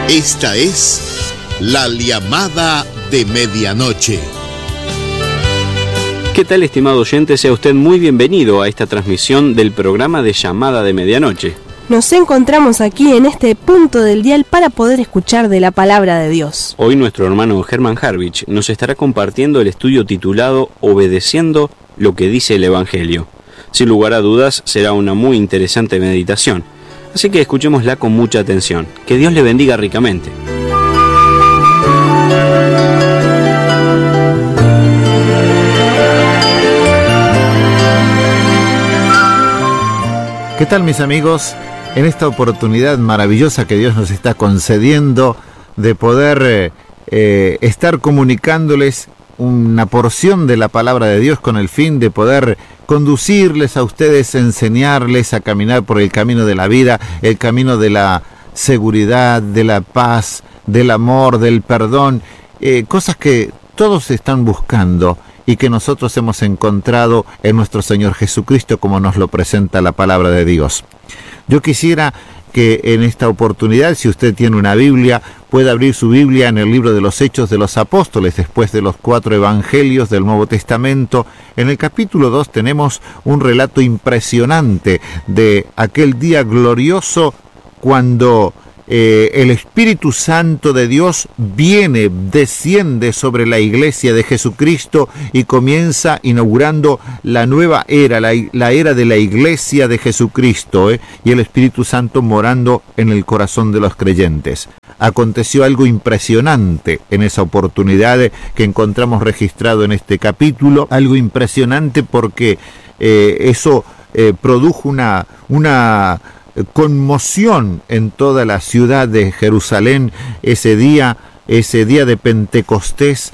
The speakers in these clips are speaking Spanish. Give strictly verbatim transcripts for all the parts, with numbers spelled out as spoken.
Esta es la llamada de medianoche. ¿Qué tal, estimado oyente? Sea usted muy bienvenido a esta transmisión del programa de Llamada de Medianoche. Nos encontramos aquí en este punto del dial para poder escuchar de la palabra de Dios. Hoy nuestro hermano Germán Harvich nos estará compartiendo el estudio titulado Obedeciendo lo que dice el Evangelio. Sin lugar a dudas, será una muy interesante meditación. Así que escuchémosla con mucha atención. Que Dios le bendiga ricamente. ¿Qué tal, mis amigos? En esta oportunidad maravillosa que Dios nos está concediendo de poder eh, eh, estar comunicándoles una porción de la palabra de Dios con el fin de poder conducirles a ustedes, enseñarles a caminar por el camino de la vida, el camino de la seguridad, de la paz, del amor, del perdón, eh, cosas que todos están buscando y que nosotros hemos encontrado en nuestro Señor Jesucristo, como nos lo presenta la palabra de Dios. Yo quisiera que en esta oportunidad, si usted tiene una Biblia, pueda abrir su Biblia en el libro de los Hechos de los Apóstoles, después de los cuatro evangelios del Nuevo Testamento. En el capítulo dos tenemos un relato impresionante de aquel día glorioso cuando eh, el Espíritu Santo de Dios viene, desciende sobre la iglesia de Jesucristo y comienza inaugurando la nueva era, la, la era de la iglesia de Jesucristo, ¿eh? y el Espíritu Santo morando en el corazón de los creyentes. Aconteció algo impresionante en esa oportunidad que encontramos registrado en este capítulo, algo impresionante porque eh, eso eh, produjo una, una conmoción en toda la ciudad de Jerusalén. Ese día, ese día de Pentecostés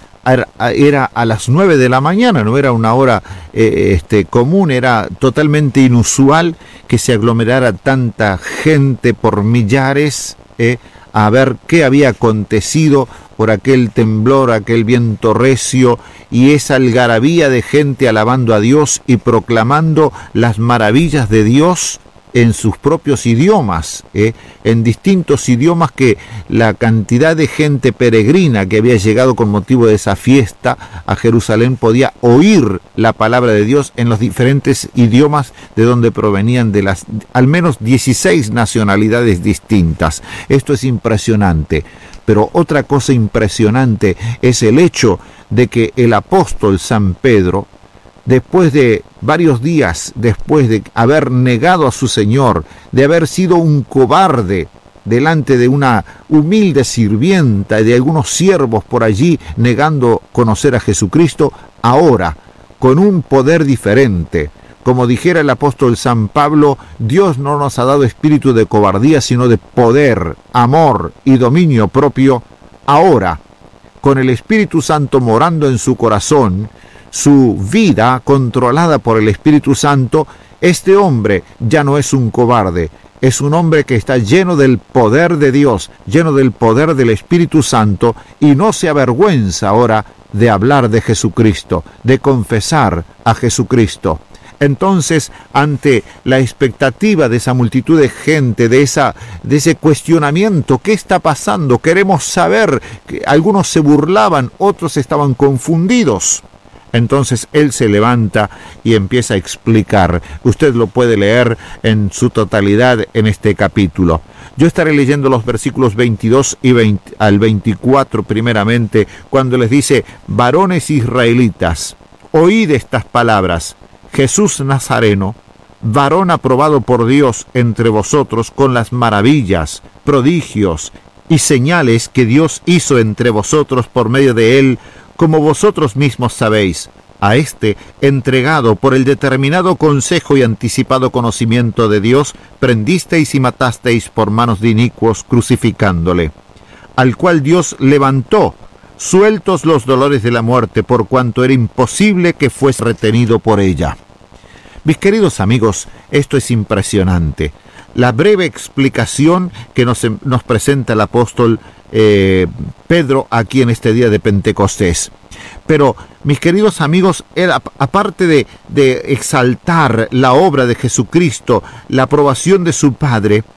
era a las nueve de la mañana, no era una hora eh, este, común, era totalmente inusual que se aglomerara tanta gente por millares, eh, a ver qué había acontecido por aquel temblor, aquel viento recio y esa algarabía de gente alabando a Dios y proclamando las maravillas de Dios en sus propios idiomas, ¿eh? en distintos idiomas que la cantidad de gente peregrina que había llegado con motivo de esa fiesta a Jerusalén podía oír la palabra de Dios en los diferentes idiomas de donde provenían de las al menos dieciséis nacionalidades distintas. Esto es impresionante, pero otra cosa impresionante es el hecho de que el apóstol San Pedro, después de varios días, después de haber negado a su Señor, de haber sido un cobarde delante de una humilde sirvienta y de algunos siervos por allí negando conocer a Jesucristo, ahora, con un poder diferente, como dijera el apóstol San Pablo, Dios no nos ha dado espíritu de cobardía, sino de poder, amor y dominio propio. Ahora, con el Espíritu Santo morando en su corazón, su vida controlada por el Espíritu Santo, este hombre ya no es un cobarde, es un hombre que está lleno del poder de Dios, lleno del poder del Espíritu Santo, y no se avergüenza ahora de hablar de Jesucristo, de confesar a Jesucristo. Entonces, ante la expectativa de esa multitud de gente, de, esa, de ese cuestionamiento, ¿qué está pasando? Queremos saber. Que algunos se burlaban, otros estaban confundidos. Entonces él se levanta y empieza a explicar. Usted lo puede leer en su totalidad en este capítulo. Yo estaré leyendo los versículos veintidós y veinte, al veinticuatro primeramente, cuando les dice: varones israelitas, oíd estas palabras. Jesús Nazareno, varón aprobado por Dios entre vosotros con las maravillas, prodigios y señales que Dios hizo entre vosotros por medio de él, como vosotros mismos sabéis, a este, entregado por el determinado consejo y anticipado conocimiento de Dios, prendisteis y matasteis por manos de inicuos, crucificándole, al cual Dios levantó, sueltos los dolores de la muerte, por cuanto era imposible que fuese retenido por ella. Mis queridos amigos, esto es impresionante. La breve explicación que nos, nos presenta el apóstol eh, Pedro aquí en este día de Pentecostés. Pero, mis queridos amigos, él, aparte de, de exaltar la obra de Jesucristo, la aprobación de su Padre,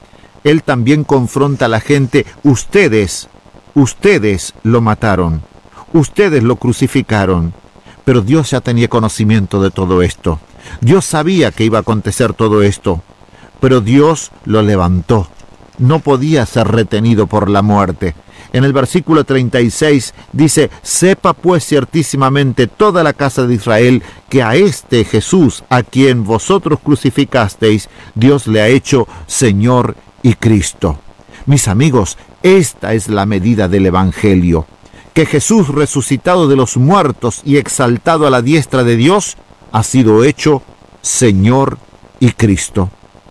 Él también confronta a la gente: ustedes, ustedes lo mataron, ustedes lo crucificaron. Pero Dios ya tenía conocimiento de todo esto. Dios sabía que iba a acontecer todo esto, pero Dios lo levantó. No podía ser retenido por la muerte. En el versículo treinta y seis dice: sepa pues ciertísimamente toda la casa de Israel que a este Jesús, a quien vosotros crucificasteis, Dios le ha hecho Señor y Cristo. Mis amigos, esta es la medida del Evangelio, que Jesús, resucitado de los muertos y exaltado a la diestra de Dios, ha sido hecho Señor y Cristo.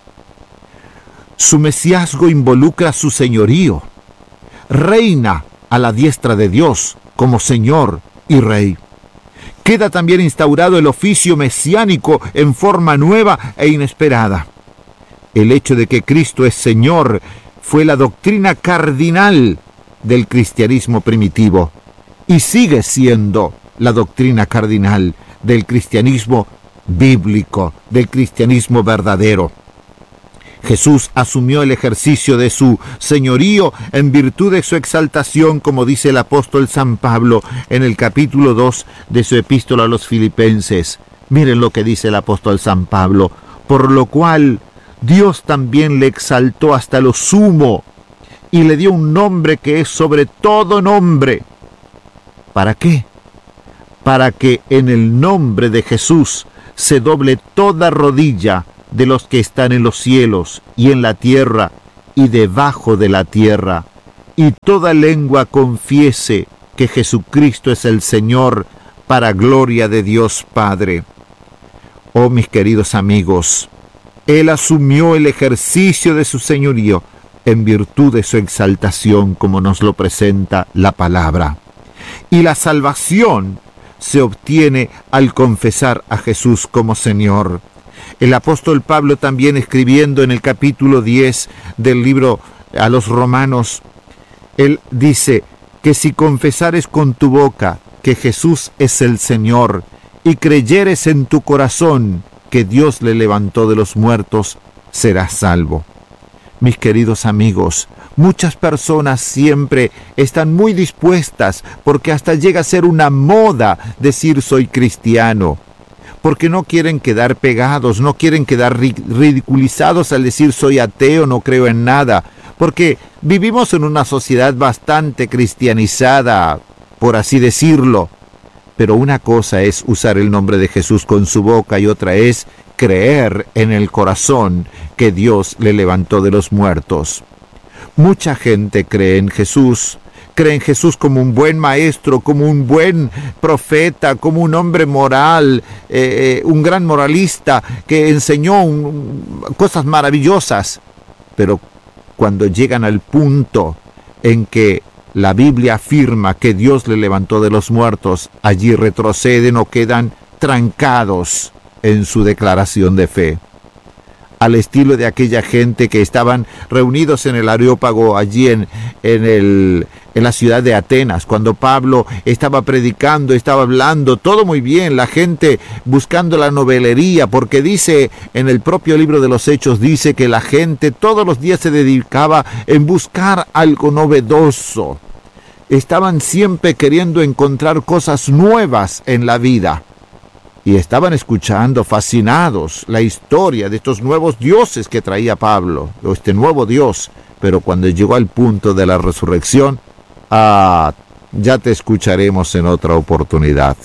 Su mesiazgo involucra su señorío. Reina a la diestra de Dios como Señor y Rey. Queda también instaurado el oficio mesiánico en forma nueva e inesperada. El hecho de que Cristo es Señor fue la doctrina cardinal del cristianismo primitivo y sigue siendo la doctrina cardinal del cristianismo bíblico, del cristianismo verdadero. Jesús asumió el ejercicio de su señorío en virtud de su exaltación, como dice el apóstol San Pablo en el capítulo dos de su epístola a los Filipenses. Miren lo que dice el apóstol San Pablo: por lo cual Dios también le exaltó hasta lo sumo y le dio un nombre que es sobre todo nombre. ¿Para qué? Para que en el nombre de Jesús se doble toda rodilla de los que están en los cielos y en la tierra y debajo de la tierra, y toda lengua confiese que Jesucristo es el Señor, para gloria de Dios Padre. Oh, mis queridos amigos, Él asumió el ejercicio de su señorío en virtud de su exaltación, como nos lo presenta la palabra. Y la salvación se obtiene al confesar a Jesús como Señor. El apóstol Pablo, también escribiendo en el capítulo diez del libro a los Romanos, él dice que si confesares con tu boca que Jesús es el Señor y creyeres en tu corazón que Dios le levantó de los muertos, serás salvo. Mis queridos amigos, muchas personas siempre están muy dispuestas, porque hasta llega a ser una moda decir soy cristiano, porque no quieren quedar pegados, no quieren quedar ridiculizados al decir soy ateo, no creo en nada, porque vivimos en una sociedad bastante cristianizada, por así decirlo. Pero una cosa es usar el nombre de Jesús con su boca y otra es creer en el corazón que Dios le levantó de los muertos. Mucha gente cree en Jesús, cree en Jesús como un buen maestro, como un buen profeta, como un hombre moral, eh, un gran moralista que enseñó un, cosas maravillosas. Pero cuando llegan al punto en que la Biblia afirma que Dios le levantó de los muertos, allí retroceden o quedan trancados en su declaración de fe. Al estilo de aquella gente que estaban reunidos en el Areópago, allí en, en, el, en la ciudad de Atenas, cuando Pablo estaba predicando, estaba hablando, todo muy bien, la gente buscando la novelería, porque dice en el propio libro de los Hechos, dice que la gente todos los días se dedicaba en buscar algo novedoso. Estaban siempre queriendo encontrar cosas nuevas en la vida. Y estaban escuchando fascinados la historia de estos nuevos dioses que traía Pablo, o este nuevo Dios. Pero cuando llegó al punto de la resurrección, ah, ya te escucharemos en otra oportunidad,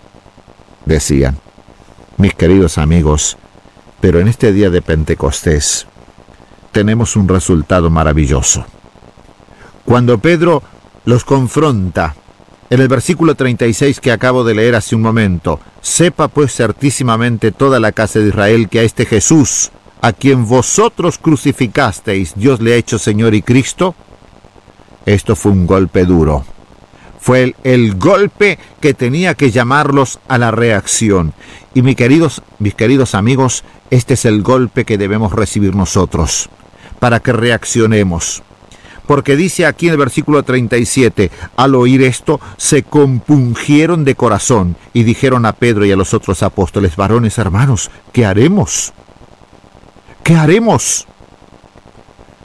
decían. Mis queridos amigos, pero en este día de Pentecostés tenemos un resultado maravilloso. Cuando Pedro los confronta, en el versículo treinta y seis que acabo de leer hace un momento, sepa pues certísimamente toda la casa de Israel que a este Jesús, a quien vosotros crucificasteis, Dios le ha hecho Señor y Cristo. Esto fue un golpe duro. Fue el, el golpe que tenía que llamarlos a la reacción. Y mis queridos, mis queridos amigos, este es el golpe que debemos recibir nosotros, para que reaccionemos. Porque dice aquí en el versículo treinta y siete, al oír esto, se compungieron de corazón y dijeron a Pedro y a los otros apóstoles, varones hermanos, ¿qué haremos? ¿Qué haremos?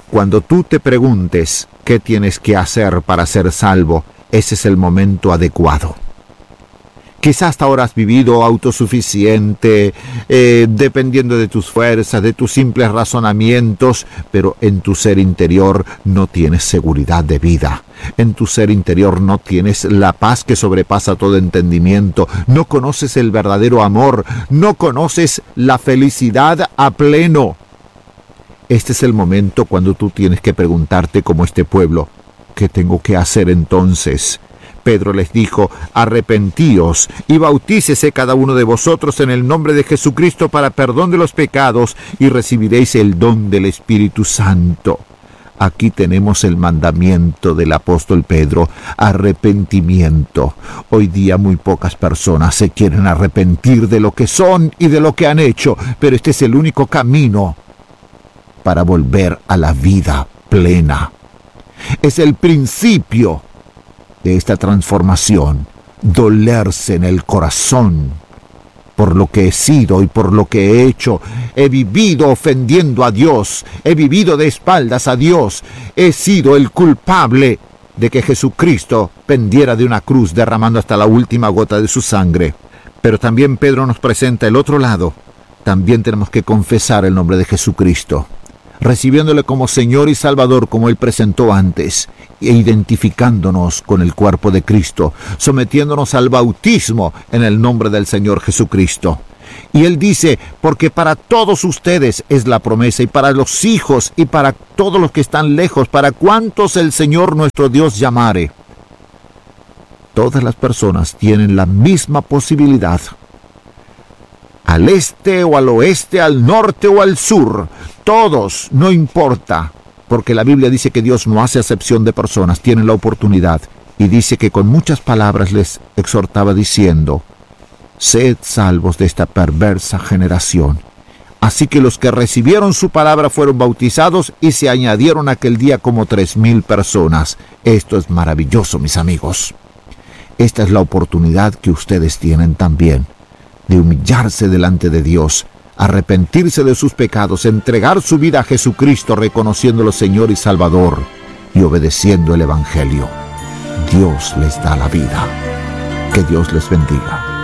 Cuando tú te preguntes qué tienes que hacer para ser salvo, ese es el momento adecuado. Quizás hasta ahora has vivido autosuficiente, eh, dependiendo de tus fuerzas, de tus simples razonamientos, pero en tu ser interior no tienes seguridad de vida. En tu ser interior no tienes la paz que sobrepasa todo entendimiento. No conoces el verdadero amor. No conoces la felicidad a pleno. Este es el momento cuando tú tienes que preguntarte como este pueblo, ¿qué tengo que hacer entonces? Pedro les dijo, arrepentíos y bautícese cada uno de vosotros en el nombre de Jesucristo para perdón de los pecados y recibiréis el don del Espíritu Santo. Aquí tenemos el mandamiento del apóstol Pedro, arrepentimiento. Hoy día muy pocas personas se quieren arrepentir de lo que son y de lo que han hecho, pero este es el único camino para volver a la vida plena. Es el principio de esta transformación, dolerse en el corazón por lo que he sido y por lo que he hecho. He vivido ofendiendo a Dios, he vivido de espaldas a Dios, he sido el culpable de que Jesucristo pendiera de una cruz derramando hasta la última gota de su sangre. Pero también Pedro nos presenta el otro lado. También tenemos que confesar el nombre de Jesucristo, recibiéndole como Señor y Salvador como Él presentó antes, e identificándonos con el cuerpo de Cristo, sometiéndonos al bautismo en el nombre del Señor Jesucristo. Y Él dice, porque para todos ustedes es la promesa, y para los hijos, y para todos los que están lejos, para cuantos el Señor nuestro Dios llamare. Todas las personas tienen la misma posibilidad. Al este o al oeste, al norte o al sur, todos, no importa, porque la Biblia dice que Dios no hace acepción de personas, tienen la oportunidad, y dice que con muchas palabras les exhortaba diciendo, sed salvos de esta perversa generación. Así que los que recibieron su palabra fueron bautizados y se añadieron aquel día como tres mil personas. Esto es maravilloso, mis amigos. Esta es la oportunidad que ustedes tienen también, de humillarse delante de Dios, arrepentirse de sus pecados, entregar su vida a Jesucristo reconociéndolo Señor y Salvador y obedeciendo el Evangelio. Dios les da la vida. Que Dios les bendiga.